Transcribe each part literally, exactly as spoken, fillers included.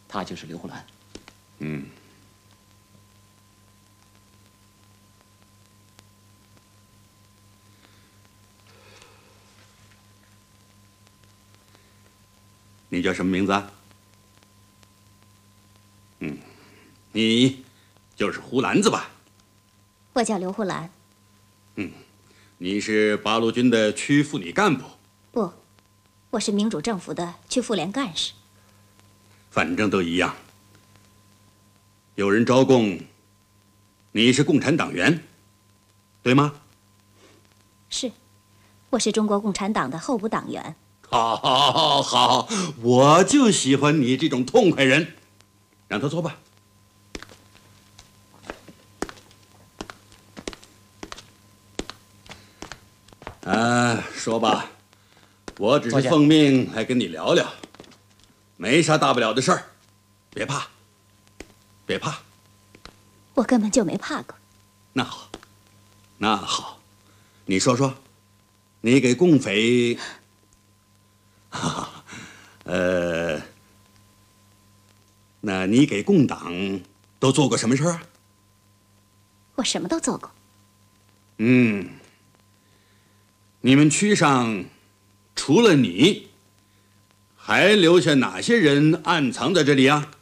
她就是刘胡兰。 嗯。你叫什么名字啊？嗯，你就是胡兰子吧？ 我叫刘胡兰。 嗯，你是八路军的区妇女干部？ 不，我是民主政府的区妇联干事。 反正都一样。有人招供，你是共产党员，对吗？ 是，我是中国共产党的候补党员。 好，好，好，我就喜欢你这种痛快人。让他坐吧。啊，说吧，我只是奉命来跟你聊聊，没啥大不了的事儿，别怕，别怕。 我根本就没怕过。 那好，那好，你说说，你给共匪，哈哈，呃，那你给共党都做过什么事儿啊？ 我什么都做过。 嗯。你们区上除了你，还留下哪些人暗藏在这里啊？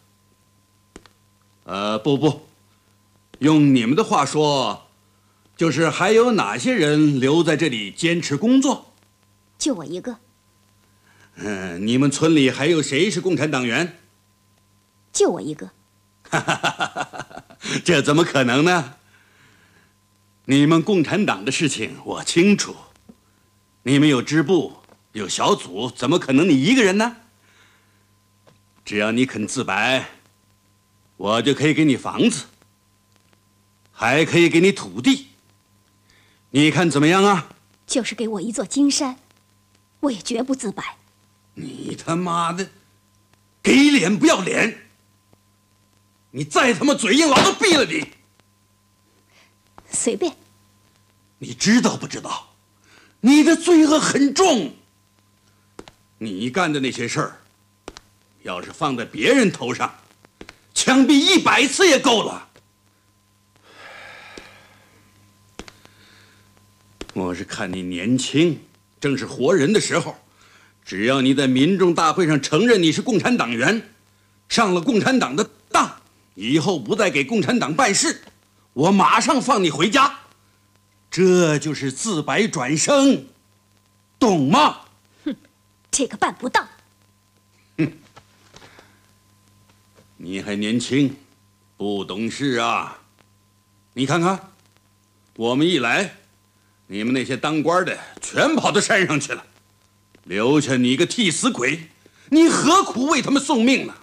呃，不不，用你们的话说，就是还有哪些人留在这里坚持工作？ 就我一个。 嗯，你们村里还有谁是共产党员？ 就我一个。 这怎么可能呢？你们共产党的事情我清楚。你们有支部，有小组，怎么可能你一个人呢？只要你肯自白，我就可以给你房子，还可以给你土地。你看怎么样啊？ 就是给我一座金山，我也绝不自白。 你他妈的，给脸不要脸！你再他妈嘴硬，老子毙了你！ 随便。 你知道不知道？你的罪恶很重，你干的那些事儿，要是放在别人头上，枪毙一百次也够了。我是看你年轻，正是活人的时候，只要你在民众大会上承认你是共产党员，上了共产党的当，以后不再给共产党办事，我马上放你回家。这就是自白转生，懂吗？ 哼，这个办不到。 哼，你还年轻，不懂事啊！你看看，我们一来，你们那些当官的全跑到山上去了，留下你一个替死鬼，你何苦为他们送命呢？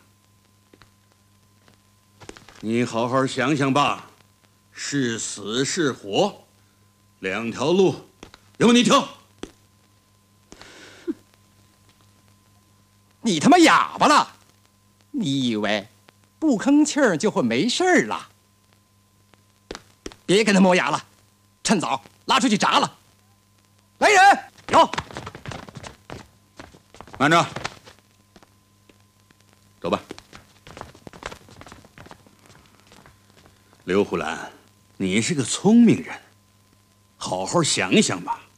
你好好想想吧，是死是活。两条路，由你挑。 你他妈哑巴了？你以为不吭气儿就会没事儿了？别跟他磨牙了，趁早拉出去炸了。来人，有。 慢着，走吧。刘胡兰，你是个聪明人。好好想一想吧，